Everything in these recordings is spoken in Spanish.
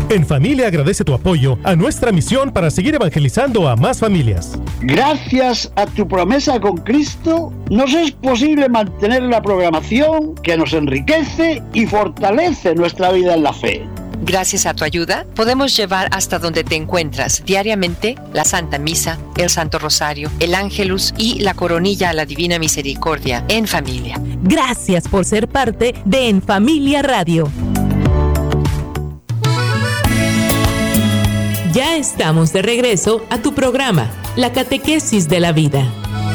En Familia agradece tu apoyo a nuestra misión para seguir evangelizando a más familias. Gracias a tu promesa con Cristo, nos es posible mantener la programación que nos enriquece y fortalece nuestra vida en la fe. Gracias a tu ayuda, podemos llevar hasta donde te encuentras diariamente la Santa Misa, el Santo Rosario, el Ángelus y la Coronilla a la Divina Misericordia en familia. Gracias por ser parte de En Familia Radio. Ya estamos de regreso a tu programa, La Catequesis de la Vida.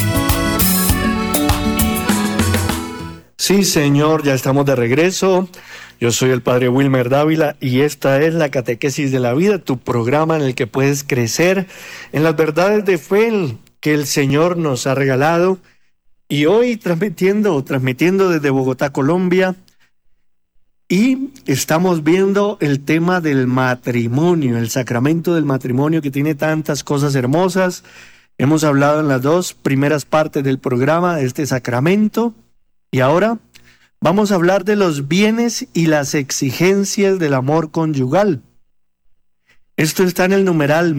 Sí, señor, ya estamos de regreso. Yo soy el Padre Wilmer Dávila y esta es la Catequesis de la Vida, tu programa en el que puedes crecer en las verdades de fe que el Señor nos ha regalado. Y hoy transmitiendo desde Bogotá, Colombia, y estamos viendo el tema del matrimonio, el sacramento del matrimonio que tiene tantas cosas hermosas. Hemos hablado en las dos primeras partes del programa de este sacramento y ahora vamos a hablar de los bienes y las exigencias del amor conyugal. Esto está en el numeral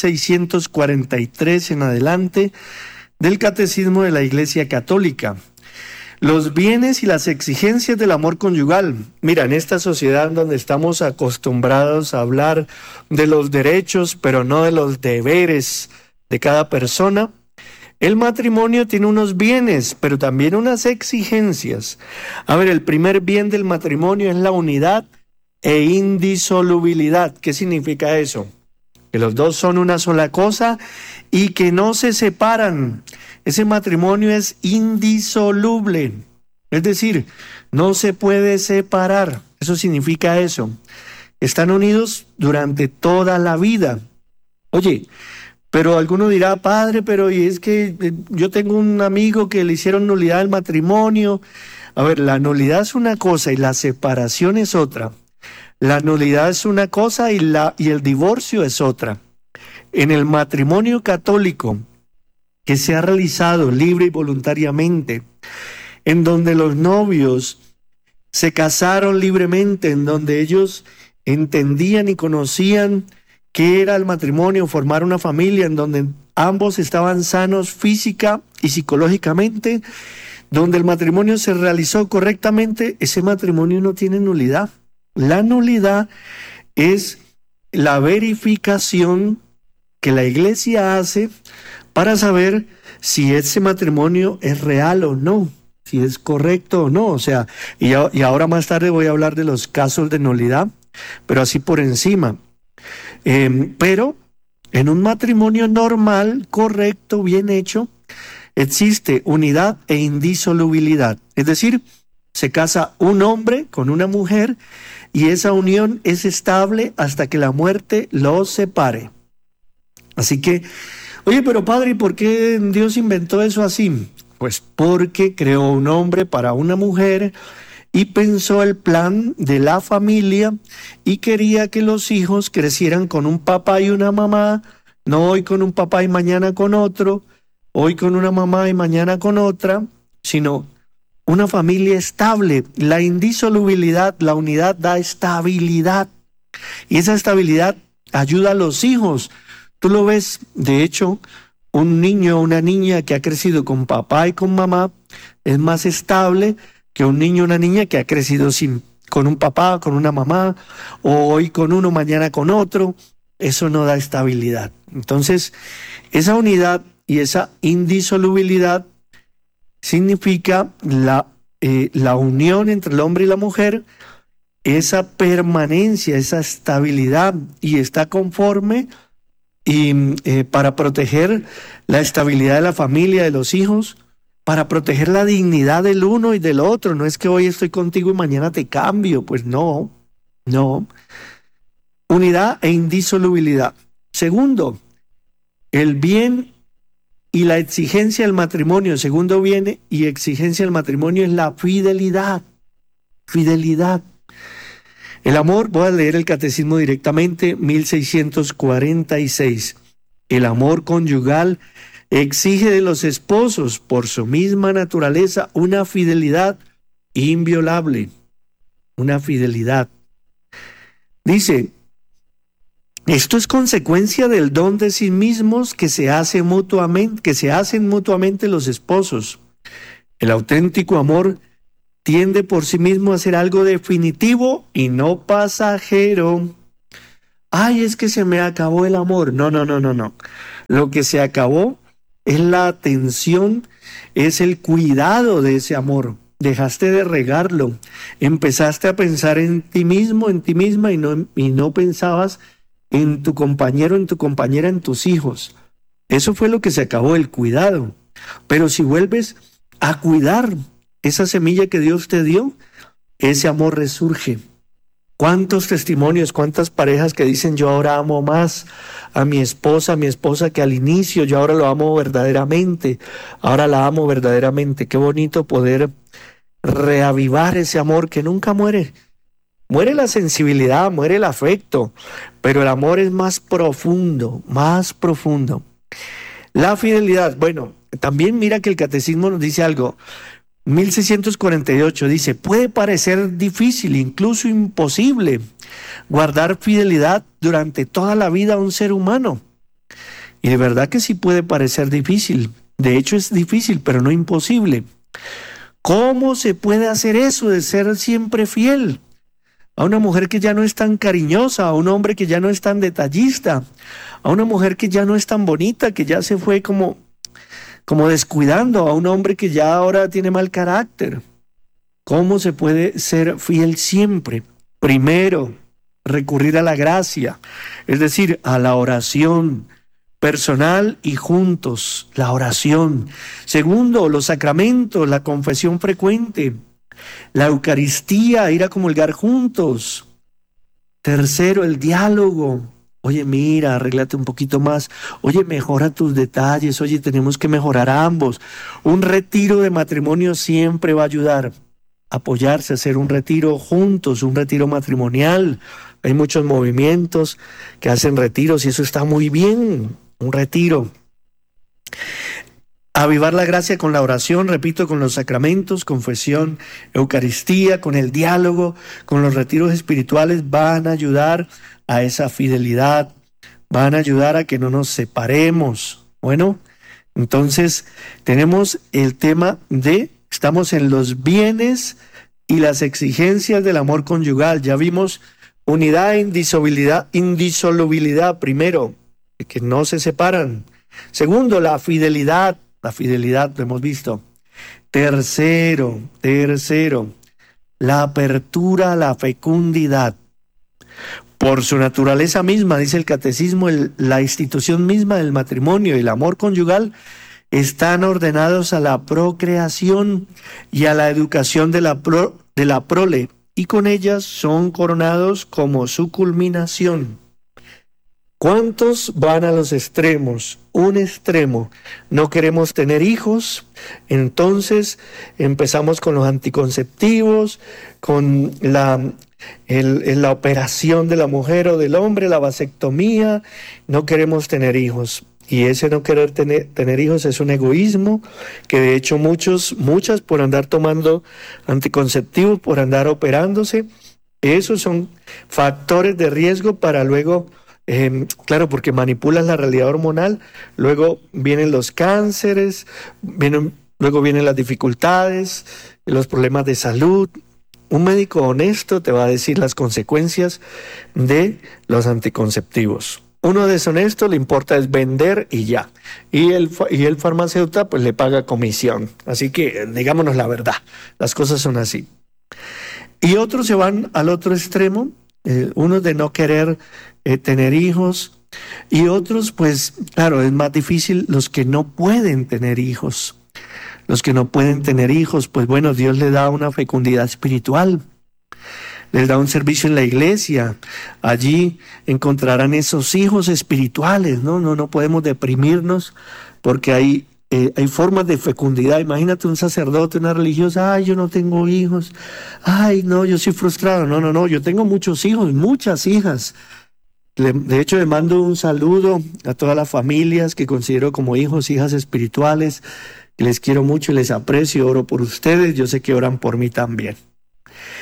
1643 en adelante del Catecismo de la Iglesia Católica. Los bienes y las exigencias del amor conyugal. Mira, en esta sociedad donde estamos acostumbrados a hablar de los derechos, pero no de los deberes de cada persona, el matrimonio tiene unos bienes, pero también unas exigencias. A ver, el primer bien del matrimonio es la unidad e indisolubilidad. ¿Qué significa eso? Que los dos son una sola cosa y que no se separan. Ese matrimonio es indisoluble, es decir, no se puede separar. Eso significa eso. Están unidos durante toda la vida. Oye, pero alguno dirá, padre, pero y es que yo tengo un amigo que le hicieron nulidad al matrimonio. A ver, la nulidad es una cosa y la separación es otra. La nulidad es una cosa y el divorcio es otra. En el matrimonio católico, que se ha realizado libre y voluntariamente, en donde los novios se casaron libremente, en donde ellos entendían y conocían qué era el matrimonio, formar una familia, en donde ambos estaban sanos física y psicológicamente, donde el matrimonio se realizó correctamente, ese matrimonio no tiene nulidad. La nulidad es la verificación que la Iglesia hace para saber si ese matrimonio es real o no, si es correcto o no. O sea, y ahora más tarde voy a hablar de los casos de nulidad, pero así por encima. Pero en un matrimonio normal, correcto, bien hecho, existe unidad e indisolubilidad. Es decir, se casa un hombre con una mujer y esa unión es estable hasta que la muerte los separe. Así que, oye, pero padre, ¿y por qué Dios inventó eso así? Pues porque creó un hombre para una mujer y pensó el plan de la familia y quería que los hijos crecieran con un papá y una mamá, no hoy con un papá y mañana con otro, hoy con una mamá y mañana con otra, sino una familia estable. La indisolubilidad, la unidad da estabilidad y esa estabilidad ayuda a los hijos. Tú lo ves, de hecho, un niño o una niña que ha crecido con papá y con mamá es más estable que un niño o una niña que ha crecido con un papá, con una mamá, o hoy con uno, mañana con otro. Eso no da estabilidad. Entonces, esa unidad y esa indisolubilidad significa la unión entre el hombre y la mujer, esa permanencia, esa estabilidad, y está conforme y para proteger la estabilidad de la familia, de los hijos, para proteger la dignidad del uno y del otro. No es que hoy estoy contigo y mañana te cambio, pues no. Unidad e indisolubilidad. Segundo, el bien y la exigencia del matrimonio. Segundo bien y exigencia del matrimonio es la fidelidad. Fidelidad. El amor, voy a leer el catecismo directamente, 1646. El amor conyugal exige de los esposos, por su misma naturaleza, una fidelidad inviolable. Una fidelidad. Dice, Esto es consecuencia del don de sí mismos que se hacen mutuamente los esposos. El auténtico amor tiende por sí mismo a ser algo definitivo y no pasajero. Ay, es que se me acabó el amor. No. Lo que se acabó es la atención, es el cuidado de ese amor. Dejaste de regarlo, empezaste a pensar en ti mismo, en ti misma, y no pensabas en tu compañero, en tu compañera, en tus hijos. Eso fue lo que se acabó, el cuidado. Pero si vuelves a cuidar esa semilla que Dios te dio, ese amor resurge. ¿Cuántos testimonios, cuántas parejas que dicen yo ahora amo más a mi esposa que al inicio, yo ahora lo amo verdaderamente, ahora la amo verdaderamente? Qué bonito poder reavivar ese amor que nunca muere. Muere la sensibilidad, muere el afecto, pero el amor es más profundo, más profundo. La fidelidad, bueno, también mira que el catecismo nos dice algo. 1648 dice, puede parecer difícil, incluso imposible, guardar fidelidad durante toda la vida a un ser humano. Y de verdad que sí puede parecer difícil. De hecho es difícil, pero no imposible. ¿Cómo se puede hacer eso de ser siempre fiel a una mujer que ya no es tan cariñosa, a un hombre que ya no es tan detallista, a una mujer que ya no es tan bonita, que ya se fue como descuidando, a un hombre que ya ahora tiene mal carácter? ¿Cómo se puede ser fiel siempre? Primero, recurrir a la gracia, es decir, a la oración personal y juntos, la oración. Segundo, los sacramentos, la confesión frecuente, la Eucaristía, ir a comulgar juntos. Tercero, el diálogo. Oye, mira, arréglate un poquito más. Oye, mejora tus detalles. Oye, tenemos que mejorar a ambos. Un retiro de matrimonio siempre va a ayudar. Apoyarse, hacer un retiro juntos, un retiro matrimonial. Hay muchos movimientos que hacen retiros y eso está muy bien. Un retiro. Avivar la gracia con la oración, repito, con los sacramentos, confesión, Eucaristía, con el diálogo, con los retiros espirituales, van a ayudar a esa fidelidad, van a ayudar a que no nos separemos. Bueno, entonces tenemos el tema de, estamos en los bienes y las exigencias del amor conyugal. Ya vimos unidad e indisolubilidad primero, que no se separan. Segundo, la fidelidad lo hemos visto. Tercero, la apertura a la fecundidad. Por su naturaleza misma, dice el catecismo, la institución misma del matrimonio y el amor conyugal están ordenados a la procreación y a la educación de la prole, y con ellas son coronados como su culminación. ¿Cuántos van a los extremos? Un extremo, no queremos tener hijos, entonces empezamos con los anticonceptivos, con la operación de la mujer o del hombre, la vasectomía, no queremos tener hijos. Y ese no querer tener hijos es un egoísmo que de hecho muchas por andar tomando anticonceptivos, por andar operándose, esos son factores de riesgo para luego... claro, porque manipulas la realidad hormonal, luego vienen los cánceres, luego vienen las dificultades, los problemas de salud. Un médico honesto te va a decir las consecuencias de los anticonceptivos. Uno deshonesto le importa es vender y ya. Y el farmacéutico pues le paga comisión. Así que digámonos la verdad, las cosas son así. Y otros se van al otro extremo, unos de no querer tener hijos, y otros pues claro, es más difícil los que no pueden tener hijos. Los que no pueden tener hijos, pues bueno, Dios les da una fecundidad espiritual, les da un servicio en la iglesia, allí encontrarán esos hijos espirituales, no podemos deprimirnos porque hay formas de fecundidad. Imagínate un sacerdote, una religiosa, ay, yo no tengo hijos, ay, no, yo soy frustrado, no, yo tengo muchos hijos, muchas hijas. De hecho, le mando un saludo a todas las familias que considero como hijos, hijas espirituales, que les quiero mucho y les aprecio, oro por ustedes, yo sé que oran por mí también.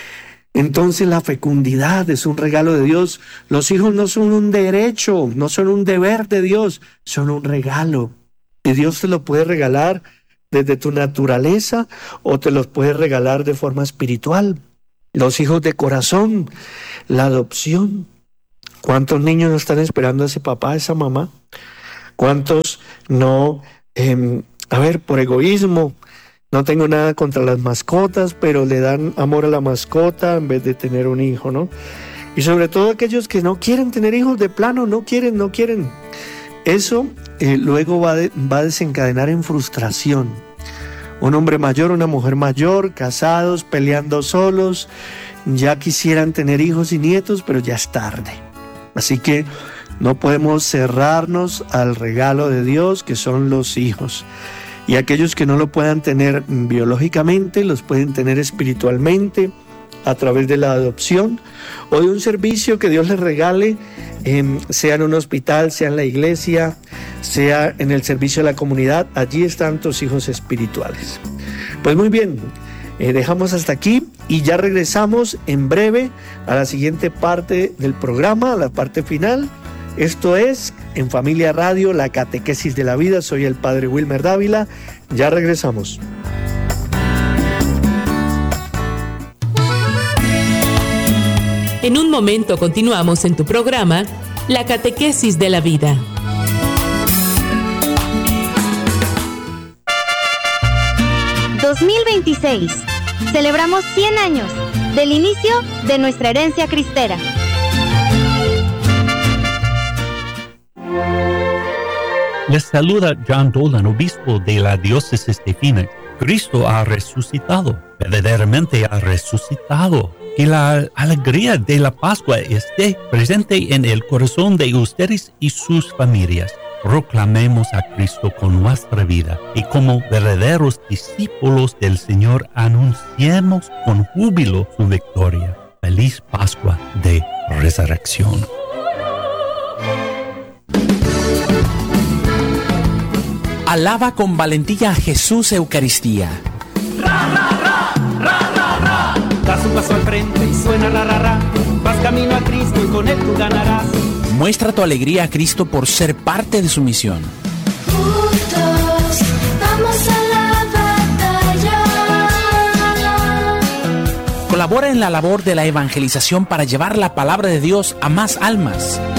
Entonces la fecundidad es un regalo de Dios. Los hijos no son un derecho, no son un deber de Dios, son un regalo. Y Dios te lo puede regalar desde tu naturaleza o te los puede regalar de forma espiritual. Los hijos de corazón, la adopción. ¿Cuántos niños no están esperando a ese papá, a esa mamá? ¿Cuántos no, por egoísmo? No tengo nada contra las mascotas, pero le dan amor a la mascota en vez de tener un hijo, ¿no? Y sobre todo aquellos que no quieren tener hijos de plano, no quieren. Eso luego va a desencadenar en frustración. Un hombre mayor, una mujer mayor, casados, peleando solos, ya quisieran tener hijos y nietos, pero ya es tarde. Así que no podemos cerrarnos al regalo de Dios, que son los hijos. Y aquellos que no lo puedan tener biológicamente, los pueden tener espiritualmente, a través de la adopción o de un servicio que Dios les regale, sea en un hospital, sea en la iglesia, sea en el servicio a la comunidad. Allí están tus hijos espirituales. Pues muy bien, dejamos hasta aquí y ya regresamos en breve a la siguiente parte del programa, a la parte final. Esto es En Familia Radio, la catequesis de la vida. Soy el Padre Wilmer Dávila. Ya regresamos. En un momento continuamos en tu programa, La Catequesis de la Vida. ...2026... celebramos 100 años del inicio de nuestra herencia cristera. Les saluda John Dolan, obispo de la diócesis de Phoenix. Cristo ha resucitado, verdaderamente ha resucitado. Que la alegría de la Pascua esté presente en el corazón de ustedes y sus familias. Proclamemos a Cristo con nuestra vida y como verdaderos discípulos del Señor anunciemos con júbilo su victoria. Feliz Pascua de Resurrección. Alaba con valentía a Jesús Eucaristía. Ra, ra, ra, ra, ra, ra. Das un paso al frente y suena ra, ra, ra. Vas camino a Cristo y con Él tú ganarás. Muestra tu alegría a Cristo por ser parte de su misión. Juntos vamos a la batalla. Colabora en la labor de la evangelización para llevar la palabra de Dios a más almas.